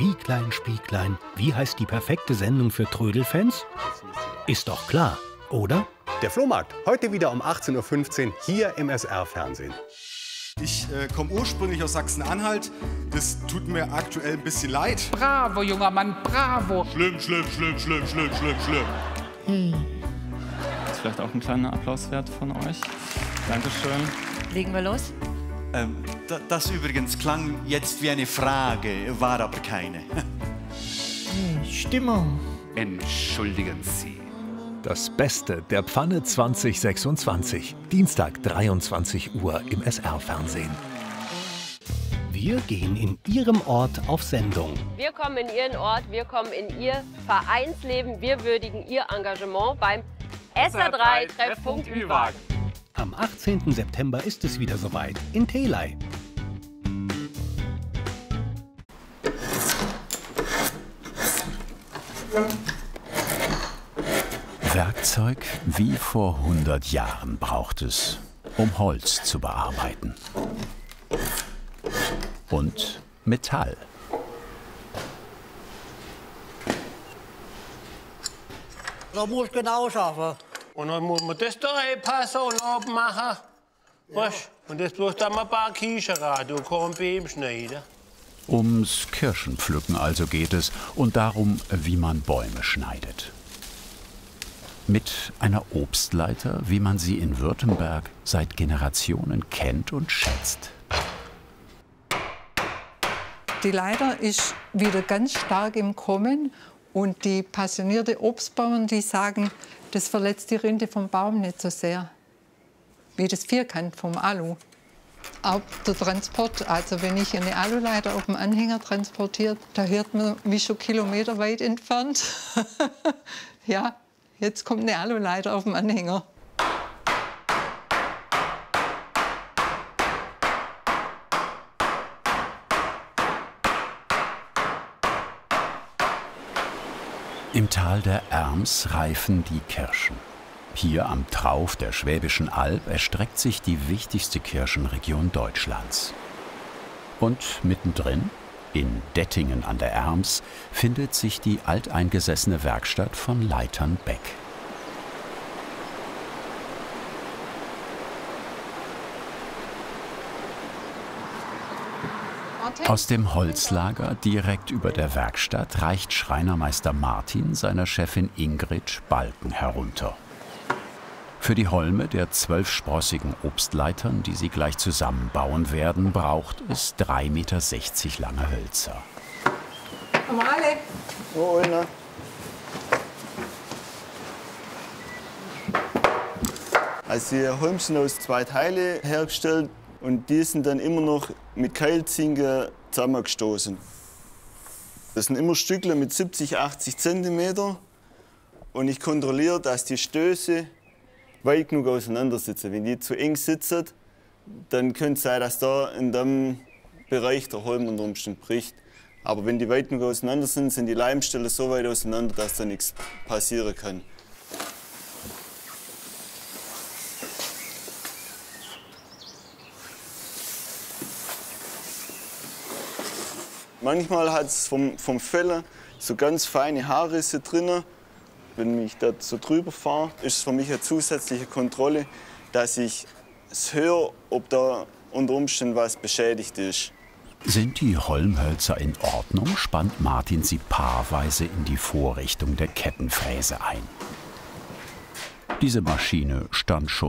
Spieglein, Spieglein, wie heißt die perfekte Sendung für Trödelfans? Ist doch klar, oder? Der Flohmarkt, heute wieder um 18:15 Uhr hier im SR-Fernsehen. Ich komme ursprünglich aus Sachsen-Anhalt. Das tut mir aktuell ein bisschen leid. Bravo, junger Mann, bravo. Schlimm, schlimm, schlimm, schlimm, schlimm, schlimm, schlimm. Das ist vielleicht auch ein kleiner Applaus wert von euch. Dankeschön. Legen wir los? Das übrigens klang jetzt wie eine Frage, war aber keine. Stimmung. Entschuldigen Sie. Das Beste der Pfanne 2026. Dienstag 23 Uhr im SR-Fernsehen. Wir gehen in Ihrem Ort auf Sendung. Wir kommen in Ihren Ort, wir kommen in Ihr Vereinsleben, wir würdigen Ihr Engagement beim SR3 Treffpunkt Ü-Wagen. Am 18. September ist es wieder soweit in Telei. Werkzeug wie vor 100 Jahren braucht es, um Holz zu bearbeiten. Und Metall. Da muss genau schaffen. Und dann muss man das da reinpassen und abmachen. Weißt? Und das bloß dann mal ein paar Kicherer, du kannst beim schneiden. Ums Kirschenpflücken also geht es und darum, wie man Bäume schneidet. Mit einer Obstleiter, wie man sie in Württemberg seit Generationen kennt und schätzt. Die Leiter ist wieder ganz stark im Kommen und die passionierten Obstbauern, die sagen, das verletzt die Rinde vom Baum nicht so sehr wie das Vierkant vom Alu. Auch der Transport, also wenn ich eine Aluleiter auf dem Anhänger transportiere, da hört man wie schon kilometerweit entfernt. Ja, jetzt kommt eine Aluleiter auf dem Anhänger. Im Tal der Erms reifen die Kirschen. Hier am Trauf der Schwäbischen Alb erstreckt sich die wichtigste Kirschenregion Deutschlands. Und mittendrin, in Dettingen an der Erms, findet sich die alteingesessene Werkstatt von Leitern Beck. Aus dem Holzlager direkt über der Werkstatt reicht Schreinermeister Martin seiner Chefin Ingrid Balken herunter. Für die Holme der 12-sprossigen Obstleitern, die sie gleich zusammenbauen werden, braucht es 3,60 Meter lange Hölzer. Normale. Oh, ne? Also die Holme sind aus 2 Teilen hergestellt und die sind dann immer noch mit Keilzinken zusammengestoßen. Das sind immer Stückle mit 70, 80 cm und ich kontrolliere, dass die Stöße weit genug auseinander sitzen. Wenn die zu eng sitzen, dann könnte es sein, dass da in dem Bereich der Holm unter Umständen bricht. Aber wenn die weit genug auseinander sind, sind die Leimstellen so weit auseinander, dass da nichts passieren kann. Manchmal hat es vom Fell so ganz feine Haarrisse drin. Wenn ich da so drüber fahre, ist es für mich eine zusätzliche Kontrolle, dass ich es höre, ob da unter Umständen was beschädigt ist. Sind die Holmhölzer in Ordnung, spannt Martin sie paarweise in die Vorrichtung der Kettenfräse ein. Diese Maschine stand schon